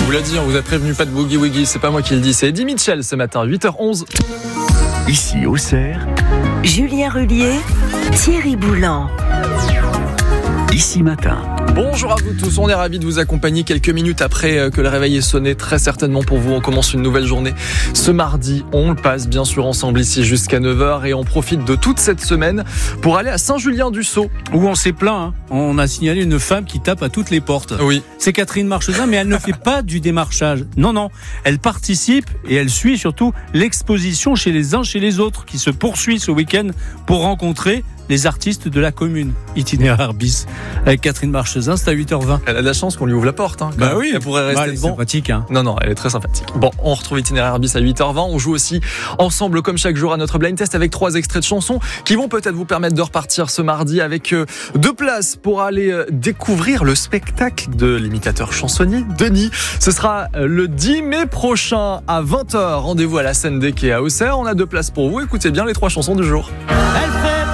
vous l'a dit, on vous a prévenu, pas de boogie-woogie, c'est pas moi qui le dis, c'est Eddie Mitchell ce matin, 8h11. Ici, Auxerre, Julien Rullier, Thierry Boulan. Ici Matin. Bonjour à vous tous, on est ravis de vous accompagner quelques minutes après que le réveil ait sonné, très certainement pour vous. On commence une nouvelle journée ce mardi, on le passe bien sûr ensemble ici jusqu'à 9h et on profite de toute cette semaine pour aller à Saint-Julien-du-Sault. Où on s'est plaint, on a signalé une femme qui tape à toutes les portes. Oui. C'est Catherine Marchesin, mais elle ne fait pas du démarchage. Non, elle participe et elle suit surtout l'exposition chez les uns chez les autres qui se poursuit ce week-end pour rencontrer les artistes de la commune. Itinéraire bis avec Catherine Marchesin, c'est à 8h20. Elle a de la chance qu'on lui ouvre la porte. Bah oui, elle pourrait rester elle est devant. sympathique. Non, elle est très sympathique. Bon, on retrouve Itinéraire bis à 8h20. On joue aussi ensemble, comme chaque jour, à notre blind test avec 3 extraits de chansons qui vont peut-être vous permettre de repartir ce mardi avec 2 places pour aller découvrir le spectacle de l'imitateur chansonnier Denis. Ce sera le 10 mai prochain à 20h. Rendez-vous à la scène des Quais à Auxerre. On a 2 places pour vous. Écoutez bien les 3 chansons du jour. Elle fait